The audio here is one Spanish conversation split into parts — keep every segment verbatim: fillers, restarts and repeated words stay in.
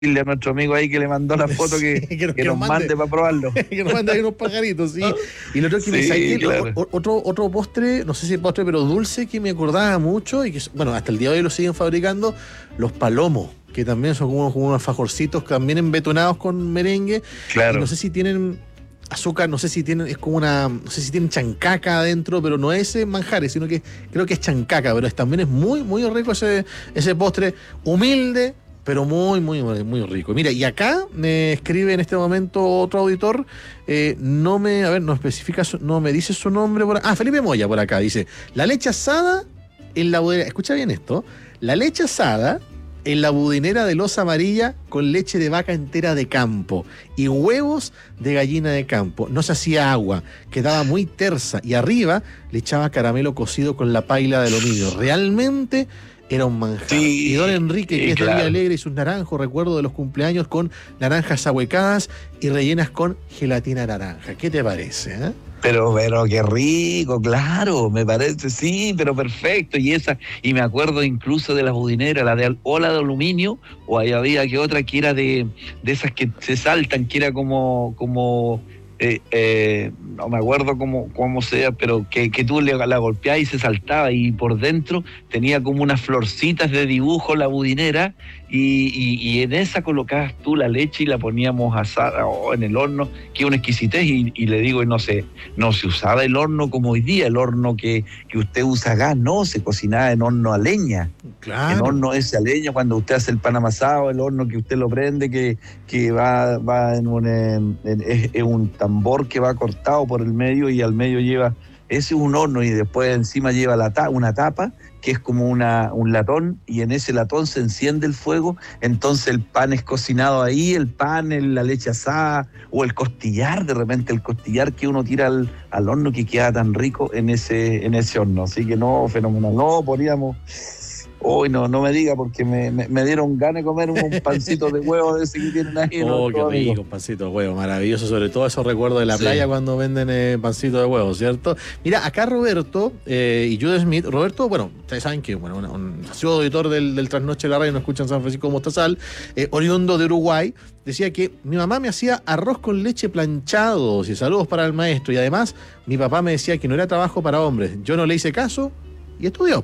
a nuestro amigo ahí que le mandó la foto que, sí, que, nos, que nos mande, mande para probarlo. Que nos mande ahí unos pajaritos, sí. Y lo otro que sí, me saqué, claro. otro, otro postre, no sé si es postre, pero dulce, que me acordaba mucho y que, bueno, hasta el día de hoy lo siguen fabricando, los palomos, que también son como, como unos fajorcitos también embetonados con merengue. Claro. Y no sé si tienen azúcar, no sé si tienen, es como una, no sé si tienen chancaca adentro, pero no es manjares, sino que creo que es chancaca, pero es, también es muy, muy rico ese, ese postre, humilde, pero muy, muy, muy rico. Mira, y acá me escribe en este momento otro auditor, eh, no me, a ver, no especifica, su, no me dice su nombre por acá. Ah, Felipe Moya por acá, dice, la leche asada en la bodega, escucha bien esto, la leche asada en la budinera de loza amarilla con leche de vaca entera de campo y huevos de gallina de campo. No se hacía agua, quedaba muy tersa y arriba le echaba caramelo cocido con la paila de aluminio. Realmente era un manjar. Sí, y don Enrique, que sí, es de claro. Villa Alegre, y sus naranjos, recuerdo de los cumpleaños con naranjas ahuecadas y rellenas con gelatina naranja. ¿Qué te parece? Eh? Pero, pero qué rico, claro, me parece, sí, pero perfecto. Y esa, y me acuerdo incluso de la budinera, la de o la de aluminio, o ahí había que otra que era de, de esas que se saltan, que era como, como eh, eh, no me acuerdo cómo, cómo sea, pero que, que tú le, la golpeabas y se saltaba, y por dentro tenía como unas florcitas de dibujo la budinera, y, y, y en esa colocabas tú la leche y la poníamos asada oh, en el horno, que una exquisitez, y, y le digo, no sé, no se usaba el horno como hoy día, el horno que, que usted usa gas, no, se cocinaba en horno a leña. Claro. En horno ese a leña, cuando usted hace el pan amasado, el horno que usted lo prende, que, que va, va en un, en, es, es un tambor que va cortado por el medio y al medio lleva, ese es un horno, y después encima lleva la ta, una tapa, que es como una, un latón, y en ese latón se enciende el fuego, entonces el pan es cocinado ahí, el pan, el, la leche asada, o el costillar, de repente el costillar que uno tira al, al horno, que queda tan rico en ese, en ese horno. Así que no, fenomenal. No, poníamos... Hoy oh, no, no me diga, porque me, me, me dieron ganas de comer un pancito de huevo de ese que tienen ahí. Oh, qué rico, pancito de huevo, maravilloso, sobre todo esos recuerdos de la sí. playa cuando venden eh, pancito de huevo, ¿cierto? Mira, acá Roberto eh, y Jude Smith, Roberto, bueno, ustedes saben que, bueno, un, un sido auditor del, del Trasnoche de la Radio, nos escuchan en San Francisco de Mostazal, eh, oriundo de Uruguay, decía que mi mamá me hacía arroz con leche planchado, y saludos para el maestro, y además mi papá me decía que no era trabajo para hombres, yo no le hice caso y estudió.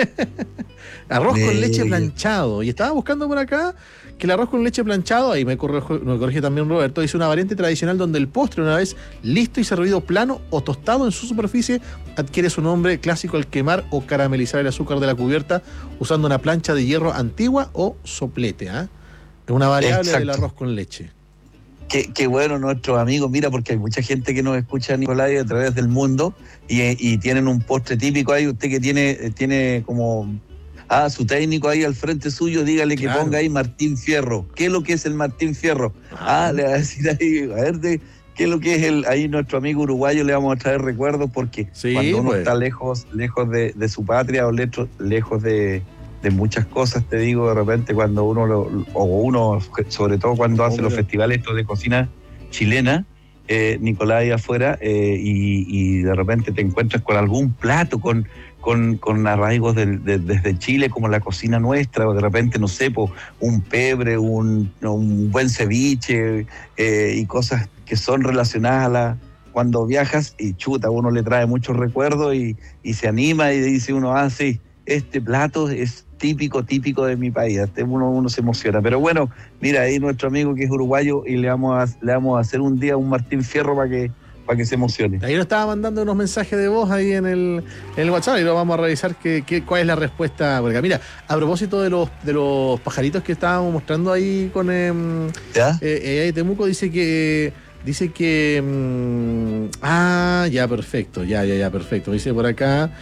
Arroz con leche planchado. Y estaba buscando por acá que el arroz con leche planchado, ahí me corrige, me corrige también Roberto, dice una variante tradicional donde el postre, una vez listo y servido plano o tostado en su superficie, adquiere su nombre clásico al quemar o caramelizar el azúcar de la cubierta usando una plancha de hierro antigua o soplete. ¿eh? Es una variable Exacto. del arroz con leche. Qué, qué bueno nuestros amigos, mira, porque hay mucha gente que nos escucha, Nicolás, a través del mundo, y, y tienen un postre típico ahí. Usted que tiene, tiene como ah, su técnico ahí al frente suyo, dígale que claro. ponga ahí Martín Fierro. ¿Qué es lo que es el Martín Fierro? Ah, ah le va a decir ahí, a ver, de, ¿qué es lo que es el, ahí nuestro amigo uruguayo? Le vamos a traer recuerdos, porque sí, cuando uno pues. está lejos, lejos de, de su patria, o lejos, lejos de... de muchas cosas, te digo, de repente cuando uno, lo, o uno, sobre todo cuando hace los festivales estos de cocina chilena, eh, Nicolás ahí afuera, eh, y, y de repente te encuentras con algún plato, con, con, con arraigos de, de, desde Chile, como la cocina nuestra, o de repente, no sé, po, un pebre, un, un buen ceviche, eh, y cosas que son relacionadas a la... Cuando viajas, y chuta, uno le trae muchos recuerdos, y, y se anima, y dice uno, ah, sí, este plato es típico, típico de mi país. Uno, uno se emociona. Pero bueno, mira, ahí nuestro amigo que es uruguayo, y le vamos a, le vamos a hacer un día un Martín Fierro para que, para que se emocione. Ahí nos estaba mandando unos mensajes de voz ahí en el, en el WhatsApp, y lo vamos a revisar que, que, cuál es la respuesta. Porque mira, a propósito de los, de los pajaritos que estábamos mostrando ahí con eh, ¿Ya? eh, eh, Temuco, dice que dice que mmm, ah, ya, perfecto, ya, ya, ya, perfecto. Dice por acá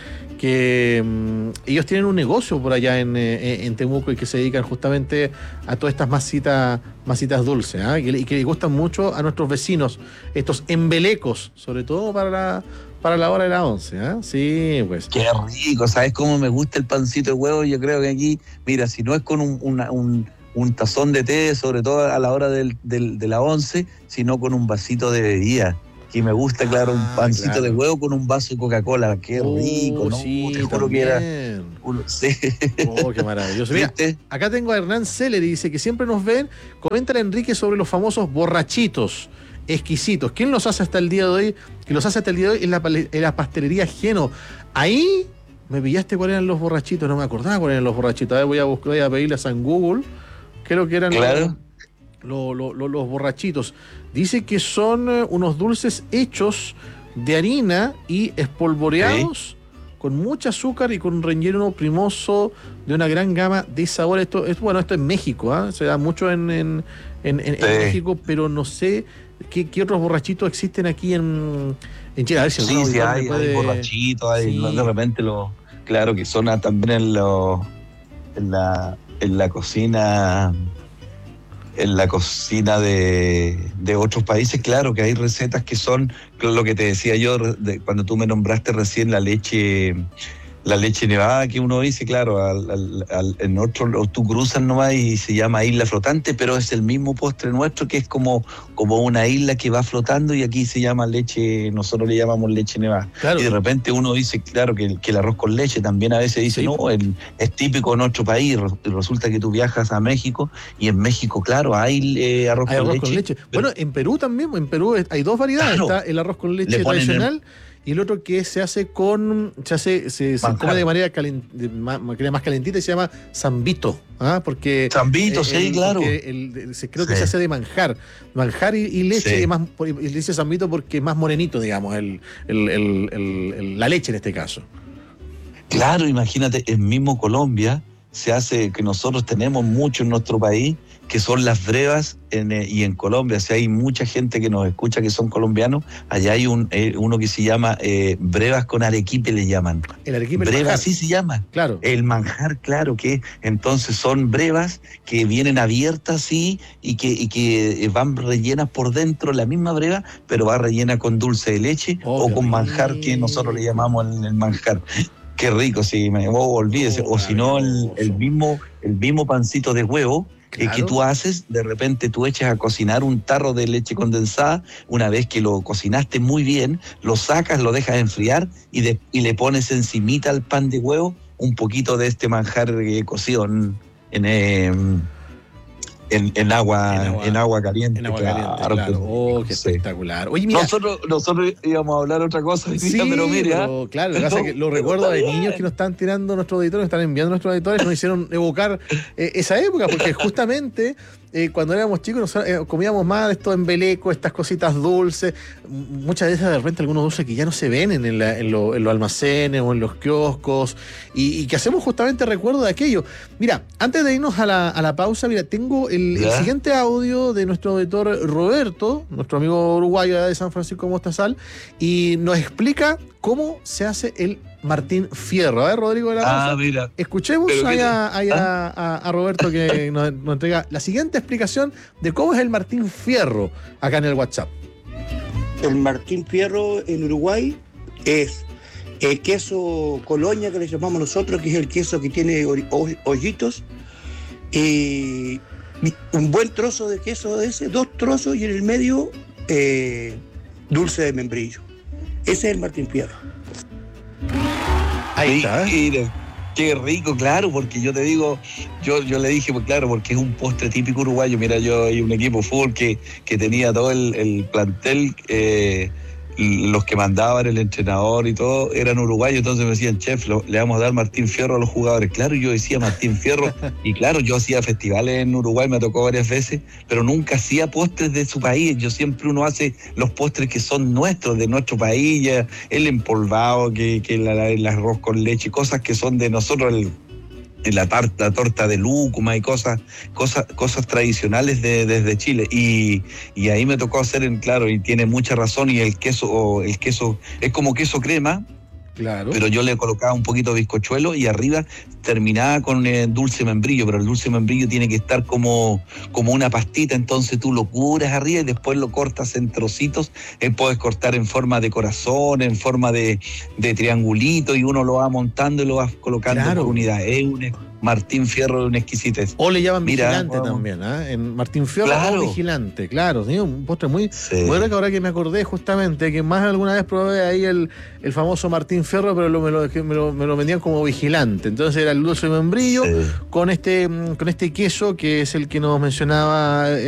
que um, ellos tienen un negocio por allá en, en, en Temuco, y que se dedican justamente a todas estas masitas, masitas dulces, ¿eh? y, y que les gustan mucho a nuestros vecinos, estos embelecos, sobre todo para la, para la hora de la once. ¿eh? Sí, pues. Qué rico, ¿sabes cómo me gusta el pancito de huevo? Yo creo que aquí, mira, si no es con un, una, un, un tazón de té, sobre todo a la hora del, del, de la once, sino con un vasito de bebida. Que me gusta, claro, ah, un pancito claro. de huevo con un vaso de Coca-Cola. Qué rico, oh, ¿no? Sí, te juro también. que era uno, sí. Oh, qué maravilloso. Mira, acá tengo a Hernán Celeri, dice que siempre nos ven. Comenta Enrique sobre los famosos borrachitos exquisitos. ¿Quién los hace hasta el día de hoy? Que los hace hasta el día de hoy en la, en la pastelería Geno. Ahí me pillaste cuáles eran los borrachitos, no me acordaba cuáles eran los borrachitos. A ver, voy a buscar, voy a pedirle a San Google. Creo que eran claro. los, los, los, los borrachitos. Dice que son unos dulces hechos de harina y espolvoreados, ¿sí?, con mucho azúcar y con un relleno primoso de una gran gama de sabores. Esto es, bueno, esto en México, ¿eh? Se da mucho en, en, en, en, sí. en México, pero no sé qué, qué otros borrachitos existen aquí en, en Chile. A ver si sí, sí, hay, puede... hay borrachitos, hay, sí. de repente lo, claro que son también en, lo, en, la, en la cocina. En la cocina de, de otros países, claro que hay recetas que son lo que te decía yo de, cuando tú me nombraste recién la leche la leche nevada que uno dice, claro, al, al, al, en otro tú cruzas nomás y se llama isla flotante, pero es el mismo postre nuestro que es como, como una isla que va flotando y aquí se llama leche, nosotros le llamamos leche nevada. Claro. Y de repente uno dice, claro, que, que el arroz con leche también a veces dice, sí, no, el, es típico en nuestro país, y resulta que tú viajas a México y en México, claro, hay eh, arroz, hay con, arroz leche, con leche. Pero, bueno, en Perú también, en Perú hay dos variedades, claro, está el arroz con leche tradicional. El... Y el otro que se hace con, se hace, se, se come de manera calent, de más, más calentita y se llama zambito, ¿ah? Porque zambito, eh, sí, el, claro. El, el, el, se, creo sí. que se hace de manjar, manjar y, y leche, sí. más, y le dice zambito porque es más morenito, digamos, el, el, el, el, el, la leche en este caso. Claro, imagínate, en mismo Colombia se hace, que nosotros tenemos mucho en nuestro país, que son las brevas, en, eh, y en Colombia, o sea, hay mucha gente que nos escucha que son colombianos, allá hay un eh, uno que se llama eh, brevas con arequipe, le llaman. El arequipe, brevas, así se llama. Claro. El manjar, claro, que entonces son brevas que vienen abiertas, sí, y que, y que van rellenas por dentro, la misma breva, pero va rellena con dulce de leche, oh, o con manjar, que nosotros le llamamos el, el manjar. Qué rico, sí, me oh, olvídese, oh, o si no, el, el, mismo, el mismo pancito de huevo, claro, que tú haces, de repente tú echas a cocinar un tarro de leche condensada, una vez que lo cocinaste muy bien, lo sacas, lo dejas enfriar y, de, y le pones encimita al pan de huevo un poquito de este manjar eh, cocido en, en, eh, en, en, agua, en, agua, en agua caliente. En agua claro, caliente, claro. Oh, qué sí. espectacular. Oye, mira, nosotros, nosotros íbamos a hablar otra cosa, sí, pero mira. Pero, claro, lo que pasa es que los recuerdos de niños que nos están tirando nuestros auditores, nos están enviando nuestros auditores, nos hicieron evocar eh, esa época, porque justamente eh, cuando éramos chicos nos, eh, comíamos más esto en embeleco, estas cositas dulces, muchas veces de repente algunos dulces que ya no se ven en, la, en, lo, en los almacenes o en los kioscos, y, y que hacemos justamente recuerdo de aquello. Mira, antes de irnos a la, a la pausa, mira, tengo el, el siguiente audio de nuestro auditor Roberto, nuestro amigo uruguayo de San Francisco de Mostazal, y nos explica cómo se hace el Martín Fierro. A ver, Rodrigo de la Rosa, ah, mira. escuchemos allá, allá ¿Ah? a, a Roberto que nos, nos entrega la siguiente explicación de cómo es el Martín Fierro acá en el WhatsApp. El Martín Fierro en Uruguay es el queso colonia, que le llamamos nosotros, que es el queso que tiene hoyitos, y un buen trozo de queso de ese, dos trozos, y en el medio eh, dulce de membrillo. Ese es el Martín Fierro. Ahí está. Mira, qué rico, claro, porque yo te digo, yo, yo le dije, pues claro, porque es un postre típico uruguayo. Mira, yo hay un equipo fútbol que, que tenía todo el, el plantel, eh, los que mandaban, el entrenador y todo, eran uruguayos, entonces me decían, chef, lo, le vamos a dar Martín Fierro a los jugadores. Claro, yo decía Martín Fierro, y claro, yo hacía festivales en Uruguay, me tocó varias veces, pero nunca hacía postres de su país. Yo siempre uno hace los postres que son nuestros, de nuestro país, ya, el empolvado, que, que la, la, el arroz con leche, cosas que son de nosotros, el la tarta, torta de lúcuma y cosas, cosas, cosas tradicionales de, desde Chile. Y, y ahí me tocó hacer, en claro, y tiene mucha razón, y el queso, el queso, es como queso crema, claro, pero yo le colocaba un poquito de bizcochuelo y arriba terminaba con eh, dulce membrillo, pero el dulce membrillo tiene que estar como, como una pastita, entonces tú lo cubres arriba y después lo cortas en trocitos, eh, puedes cortar en forma de corazón, en forma de, de triangulito, y uno lo va montando y lo va colocando, claro, por unidad. Es un, Martín Fierro de una exquisitez. O le llaman Mira, vigilante vamos. también, ¿ah? En Martín Fierro Claro. o vigilante, claro. ¿Sí? Un postre muy Sí. bueno, que ahora que me acordé justamente que más alguna vez probé ahí el, el famoso Martín Fierro, pero lo- me, lo, me, lo, me lo vendían como vigilante. Entonces era el dulce de membrillo Sí. con este, con este queso que es el que nos mencionaba